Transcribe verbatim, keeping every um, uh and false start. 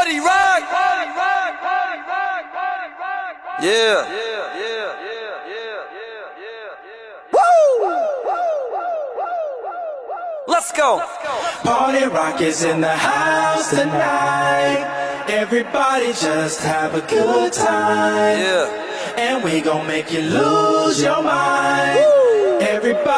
Party rock. Yeah. Woo! Let's go. Party rock is in the house tonight. Everybody just have a good time. Yeah. And we gon' make you lose your mind. Everybody